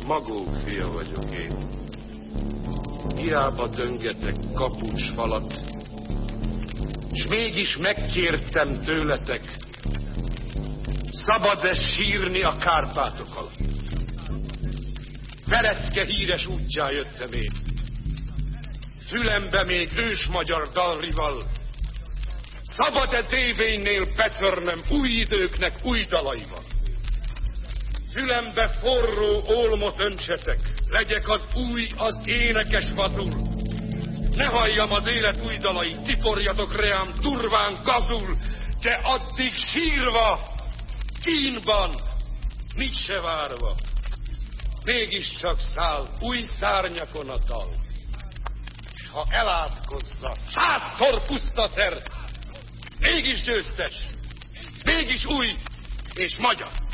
Magók fia vagyok én. Hiába döngetek kapucsfalat, s mégis megkértem tőletek, szabad-e sírni a Kárpátok alatt? Verecke híres útján jöttem én. Fülembe még ősmagyar dalrival. Szabad-e dévénynél betörnem új időknek új dalaival? Fülembe forró ólmot öntsetek, legyek az új, az énekes vazul. Ne halljam az élet új dalait, tiporjatok reám durván gazul, de addig sírva, kínban, mit se várva. Mégiscsak száll új szárnyakon a dal. S ha elátkozza 100-szor puszta szer, mégis győztes, mégis új és magyar.